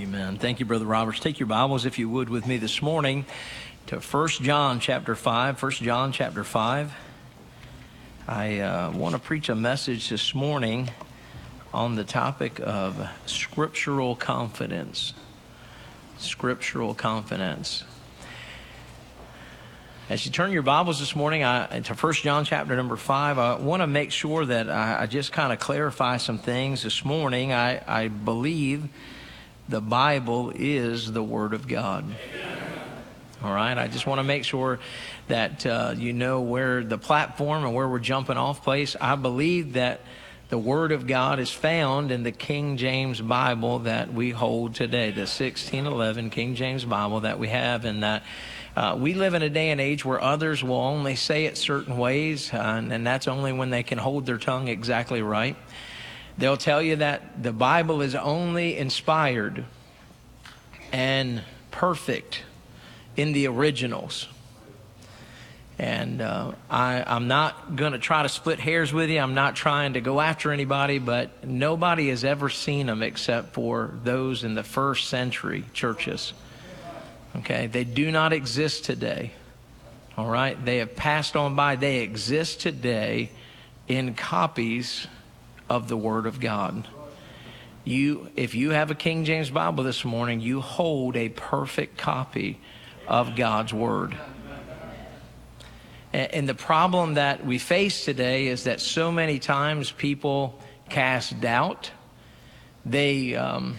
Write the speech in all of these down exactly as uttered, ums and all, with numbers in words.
Amen. Thank you, Brother Roberts. Take your Bibles, if you would, with me this morning to First John chapter five. First John chapter five. I uh, want to preach a message this morning on the topic of scriptural confidence. Scriptural confidence. As you turn your Bibles this morning I, to First John chapter number five, I want to make sure that I, I just kind of clarify some things this morning. I, I believe the Bible is the Word of God. All right, I just want to make sure that uh, you know where the platform and where we're jumping off place. I believe that the Word of God is found in the King James Bible that we hold today, the sixteen eleven King James Bible that we have, and that uh, we live in a day and age where others will only say it certain ways, uh, and, and that's only when they can hold their tongue exactly right. They'll tell you that the Bible is only inspired and perfect in the originals. And uh, I, I'm not going to try to split hairs with you. I'm not trying to go after anybody, but nobody has ever seen them except for those in the first century churches. Okay, they do not exist today. All right, they have passed on by. They exist today in copies of the Word of God. You, if you have a King James Bible this morning, you hold a perfect copy of God's Word. And the problem that we face today is that so many times people cast doubt. They, um,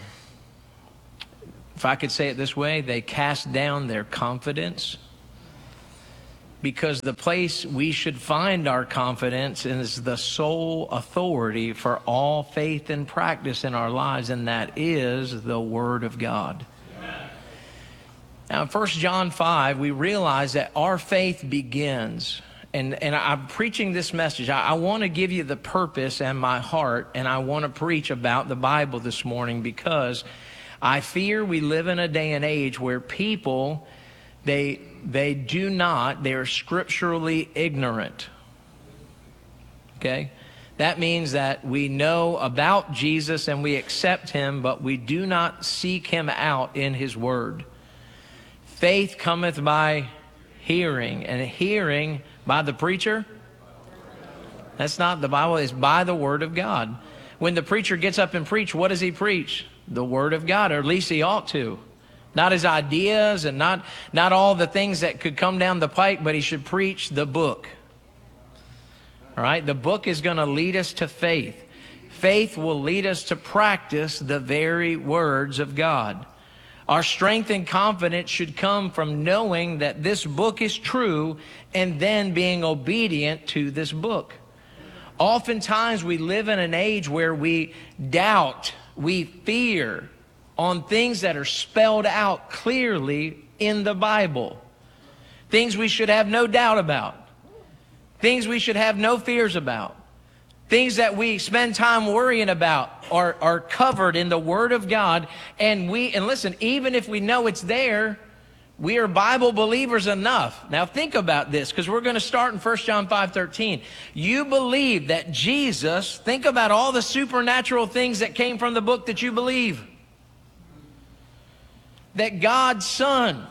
if I could say it this way, they cast down their confidence. Because the place we should find our confidence is the sole authority for all faith and practice in our lives, and that is the Word of God. Now, in First John five, we realize that our faith begins, and, and I'm preaching this message. I, I want to give you the purpose and my heart, and I want to preach about the Bible this morning because I fear we live in a day and age where people, they, they do not, they're scripturally ignorant. Okay? That means that we know about Jesus and we accept Him, but we do not seek Him out in His Word. Faith cometh by hearing, and hearing by the preacher. That's not the Bible, it's by the Word of God. When the preacher gets up and preach, what does he preach? The Word of God, or at least he ought to. Not his ideas and not, not all the things that could come down the pike, but he should preach the book. All right, the book is going to lead us to faith. Faith will lead us to practice the very words of God. Our strength and confidence should come from knowing that this book is true and then being obedient to this book. Oftentimes we live in an age where we doubt, we fear on things that are spelled out clearly in the Bible. Things we should have no doubt about. Things we should have no fears about. Things that we spend time worrying about are, are covered in the Word of God. And we, and listen, even if we know it's there, we are Bible believers enough. Now think about this, because we're going to start in First John five thirteen. You believe that Jesus, think about all the supernatural things that came from the book that you believe. That God's Son,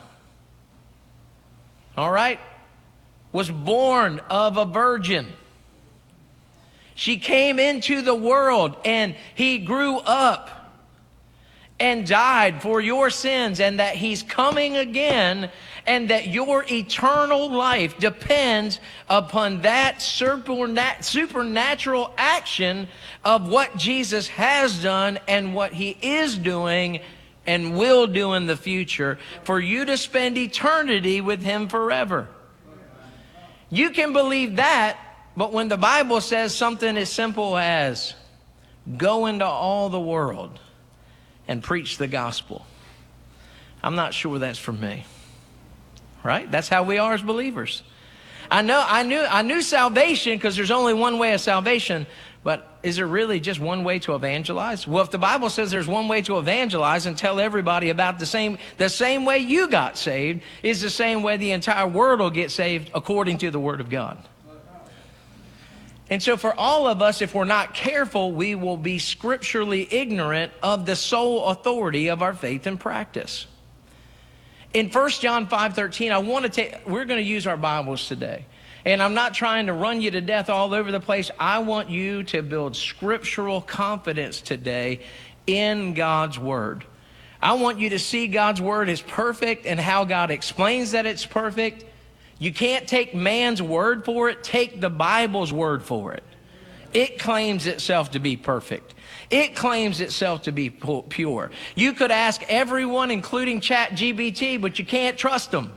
all right, was born of a virgin. She came into the world and He grew up and died for your sins, and that He's coming again, and that your eternal life depends upon that supernatural action of what Jesus has done and what He is doing and will do in the future for you to spend eternity with Him forever. You can believe that. But when the Bible says something as simple as go into all the world and preach the gospel, I'm not sure that's for me. Right? That's how we are as believers. I know, I knew, I knew salvation because there's only one way of salvation, but is there really just one way to evangelize? Well, if the Bible says there's one way to evangelize and tell everybody about the same, the same way you got saved is the same way the entire world will get saved according to the Word of God. And so for all of us, if we're not careful, we will be scripturally ignorant of the sole authority of our faith and practice. In First John five thirteen, I want to take, we're going to use our Bibles today. And I'm not trying to run you to death all over the place. I want you to build scriptural confidence today in God's Word. I want you to see God's Word as perfect and how God explains that it's perfect. You can't take man's word for it. Take the Bible's word for it. It claims itself to be perfect. It claims itself to be pure. You could ask everyone, including Chat G P T, but you can't trust them.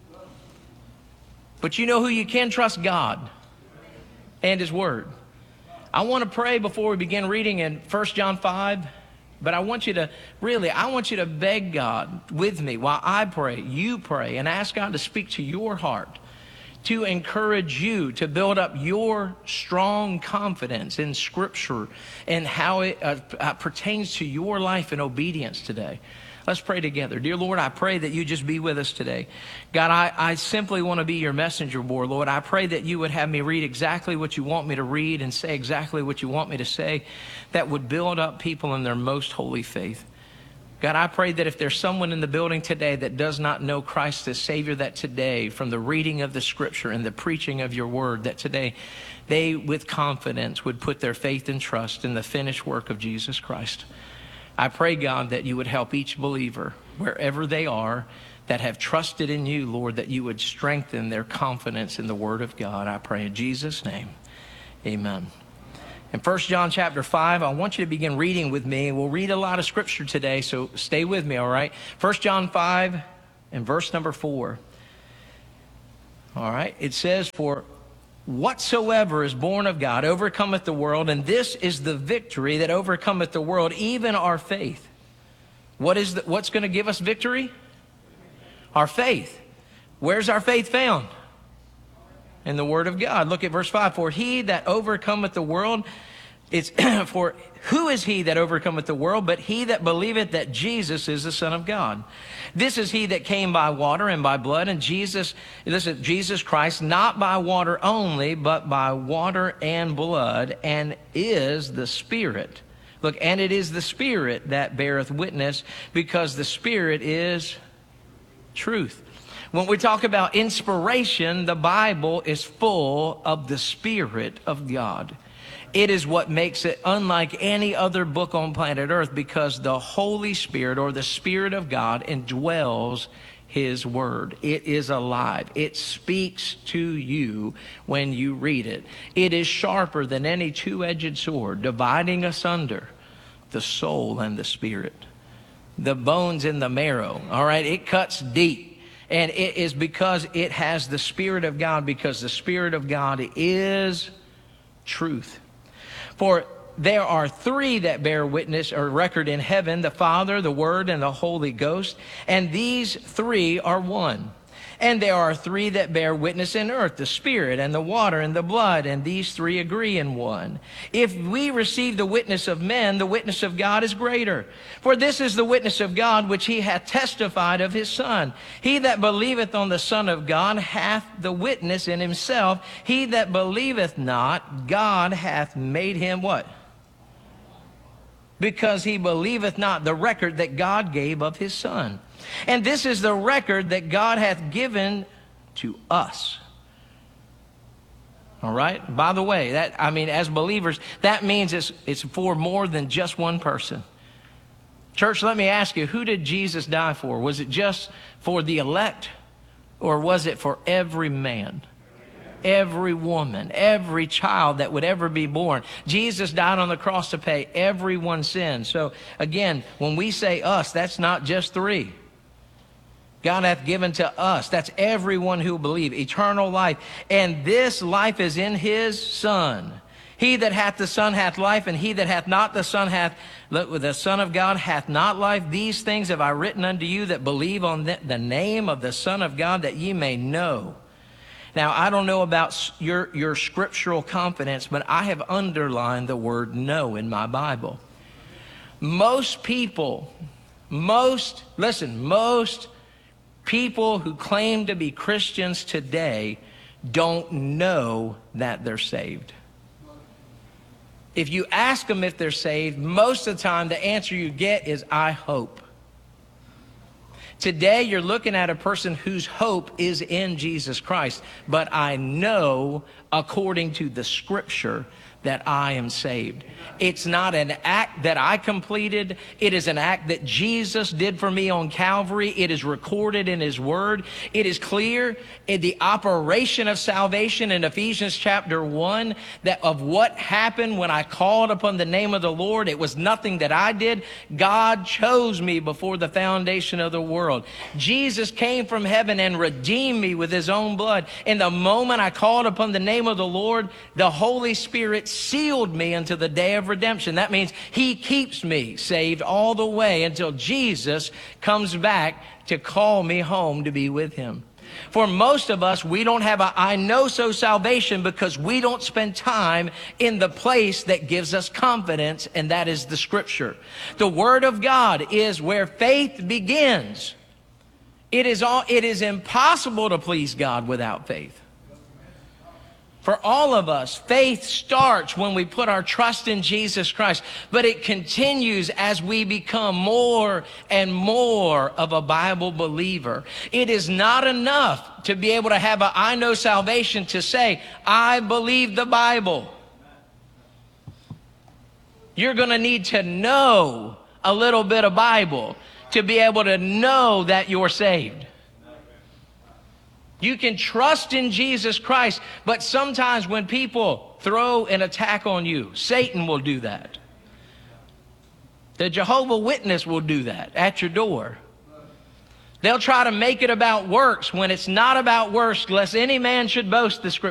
But you know who you can trust? God and His Word. I want to pray before we begin reading in First John five. But I want you to, really, I want you to beg God with me while I pray, you pray, and ask God to speak to your heart, to encourage you to build up your strong confidence in Scripture and how it uh, uh, pertains to your life and obedience today. Let's pray together. Dear Lord, I pray that you just be with us today. God, I, I simply want to be your messenger boy, Lord. I pray that you would have me read exactly what you want me to read and say exactly what you want me to say that would build up people in their most holy faith. God, I pray that if there's someone in the building today that does not know Christ as Savior, that today, from the reading of the Scripture and the preaching of your word, that today they, with confidence, would put their faith and trust in the finished work of Jesus Christ. I pray, God, that you would help each believer, wherever they are, that have trusted in you, Lord, that you would strengthen their confidence in the Word of God. I pray in Jesus' name, amen. In First John chapter five, I want you to begin reading with me. We'll read a lot of Scripture today, so stay with me, all right? First John five and verse number four. All right, it says, "For whatsoever is born of God overcometh the world, and this is the victory that overcometh the world, even our faith." What is the, what's going to give us victory? Our faith. Where's our faith found? In the Word of God. Look at verse five. "For he that overcometh the world, it's for who is he that overcometh the world, but he that believeth that Jesus is the Son of God? This is he that came by water and by blood, and Jesus, listen, Jesus Christ, not by water only, but by water and blood, and is the Spirit." Look, "and it is the Spirit that beareth witness, because the Spirit is truth." When we talk about inspiration, the Bible is full of the Spirit of God. It is what makes it unlike any other book on planet Earth, because the Holy Spirit, or the Spirit of God, indwells His Word. It is alive. It speaks to you when you read it. It is sharper than any two-edged sword, dividing asunder the soul and the spirit, the bones and the marrow. All right, it cuts deep. And it is because it has the Spirit of God, because the Spirit of God is truth. "For there are three that bear witness or record in heaven, the Father, the Word, and the Holy Ghost. And these three are one. And there are three that bear witness in earth, the Spirit and the water and the blood, and these three agree in one. If we receive the witness of men, the witness of God is greater. For this is the witness of God which he hath testified of his Son. He that believeth on the Son of God hath the witness in himself. He that believeth not, God hath made him" what? "Because he believeth not the record that God gave of his Son. And this is the record that God hath given to us." All right? By the way, that I mean, as believers, that means it's, it's for more than just one person. Church, let me ask you, who did Jesus die for? Was it just for the elect, or was it for every man? Every woman, every child that would ever be born. Jesus died on the cross to pay everyone's sin. So again, when we say us, that's not just three. God hath given to us, that's everyone who believe, eternal life. And this life is in his Son. He that hath the Son hath life, and he that hath not the Son hath, the Son of God hath not life. These things have I written unto you that believe on the, the name of the Son of God, that ye may know. Now, I don't know about your, your scriptural confidence, but I have underlined the word know in my Bible. Most people, most, listen, most people who claim to be Christians today don't know that they're saved. If you ask them if they're saved, most of the time the answer you get is, I hope. Today you're looking at a person whose hope is in Jesus Christ, but I know according to the scripture that I am saved. It's not an act that I completed. It is an act that Jesus did for me on Calvary. It is recorded in his word. It is clear in the operation of salvation in Ephesians chapter one that of what happened when I called upon the name of the Lord. It was nothing that I did. God chose me before the foundation of the world. Jesus came from heaven and redeemed me with his own blood. In the moment I called upon the name of the Lord, the Holy Spirit sealed me until the day of redemption. That means he keeps me saved all the way until Jesus comes back to call me home to be with him. For most of us, we don't have a I know so salvation because we don't spend time in the place that gives us confidence, and that is the scripture. The word of God is where faith begins. It is all, it is impossible to please God without faith. For all of us, faith starts when we put our trust in Jesus Christ, but it continues as we become more and more of a Bible believer. It is not enough to be able to have a I know salvation to say, I believe the Bible. You're going to need to know a little bit of Bible to be able to know that you're saved. You can trust in Jesus Christ, but sometimes when people throw an attack on you, Satan will do that. The Jehovah Witness will do that at your door. They'll try to make it about works when it's not about works, lest any man should boast, the scripture